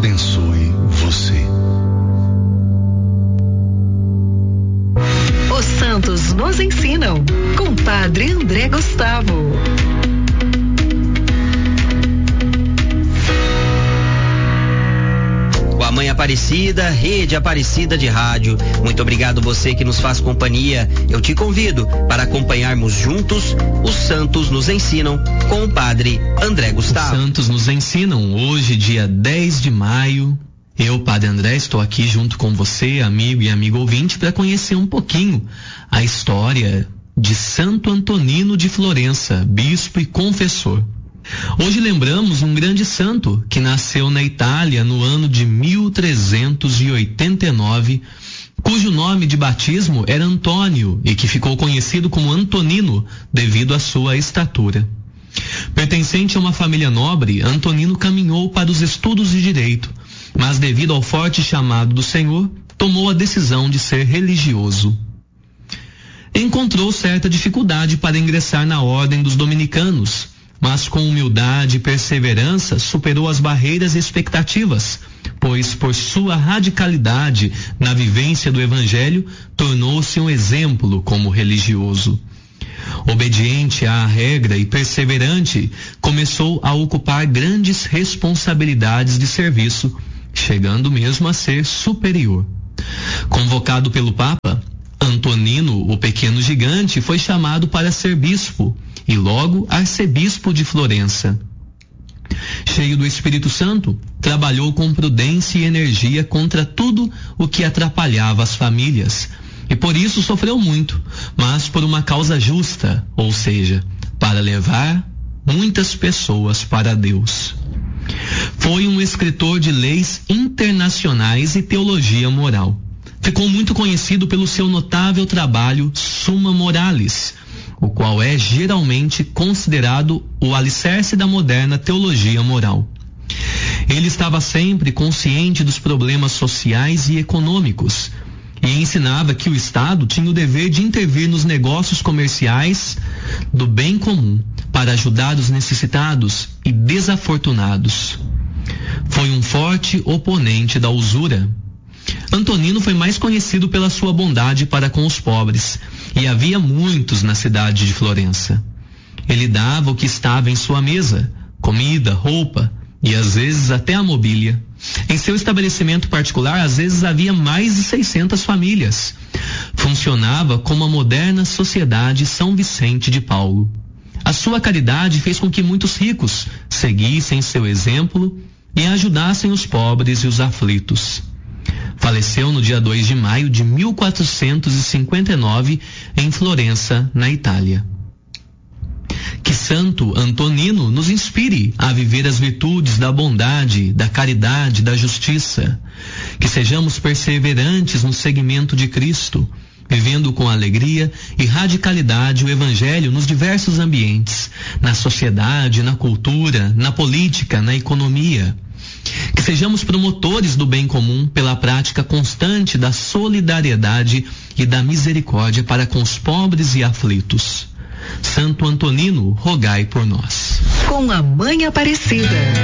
abençoe você. Os Santos nos ensinam, com Padre André Gustavo. Mãe Aparecida, Rede Aparecida de Rádio. Muito obrigado você que nos faz companhia. Eu te convido para acompanharmos juntos os Santos nos ensinam com o Padre André Gustavo. Os Santos nos ensinam hoje, dia 10 de maio. Eu, Padre André, estou aqui junto com você, amigo e amigo ouvinte, para conhecer um pouquinho a história de Santo Antonino de Florença, bispo e confessor. Hoje lembramos um grande santo que nasceu na Itália no ano de 1389, cujo nome de batismo era Antônio e que ficou conhecido como Antonino devido à sua estatura. Pertencente a uma família nobre, Antonino caminhou para os estudos de direito, mas devido ao forte chamado do Senhor, tomou a decisão de ser religioso. Encontrou certa dificuldade para ingressar na ordem dos dominicanos, mas com humildade e perseverança superou as barreiras e expectativas, pois por sua radicalidade na vivência do Evangelho, tornou-se um exemplo como religioso. Obediente à regra e perseverante, começou a ocupar grandes responsabilidades de serviço, chegando mesmo a ser superior. Convocado pelo Papa, Antonino, o pequeno gigante, foi chamado para ser bispo e logo arcebispo de Florença. Cheio do Espírito Santo, trabalhou com prudência e energia contra tudo o que atrapalhava as famílias, e por isso sofreu muito, mas por uma causa justa, ou seja, para levar muitas pessoas para Deus. Foi um escritor de leis internacionais e teologia moral. Ficou muito conhecido pelo seu notável trabalho Summa Moralis, o qual é geralmente considerado o alicerce da moderna teologia moral. Ele estava sempre consciente dos problemas sociais e econômicos e ensinava que o Estado tinha o dever de intervir nos negócios comerciais do bem comum para ajudar os necessitados e desafortunados. Foi um forte oponente da usura. Antonino foi mais conhecido pela sua bondade para com os pobres, e havia muitos na cidade de Florença. Ele dava o que estava em sua mesa, comida, roupa e às vezes até a mobília. Em seu estabelecimento particular, às vezes havia mais de 600 famílias. Funcionava como a moderna sociedade São Vicente de Paulo. A sua caridade fez com que muitos ricos seguissem seu exemplo e ajudassem os pobres e os aflitos. Faleceu no dia 2 de maio de 1459 em Florença, na Itália. Que Santo Antonino nos inspire a viver as virtudes da bondade, da caridade, da justiça. Que sejamos perseverantes no seguimento de Cristo, vivendo com alegria e radicalidade o Evangelho nos diversos ambientes, na sociedade, na cultura, na política, na economia. Que sejamos promotores do bem comum pela prática constante da solidariedade e da misericórdia para com os pobres e aflitos. Santo Antonino, rogai por nós. Com a Mãe Aparecida.